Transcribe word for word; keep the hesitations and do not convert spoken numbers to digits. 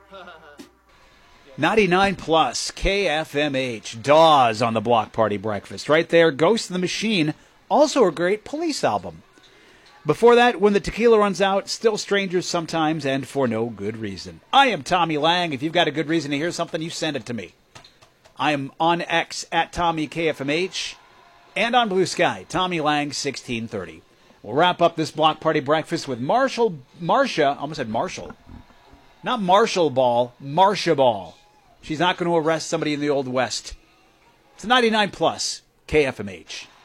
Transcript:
ninety-nine plus K F M H. Dawes on the Block Party Breakfast. Right there, Ghost of the Machine, also a great Police album. Before that, When the Tequila Runs Out, Still Strangers Sometimes, and For No Good Reason. I am Tommy Lang. If you've got a good reason to hear something, you send it to me. I am on X at Tommy K F M H and on Blue Sky, Tommy Lang sixteen thirty. We'll wrap up this Block Party Breakfast with Marshall, Marcia, almost said Marshall. Not Marshall Ball, Marcia Ball. She's not going to arrest somebody in the Old West. It's ninety-nine plus K F M H.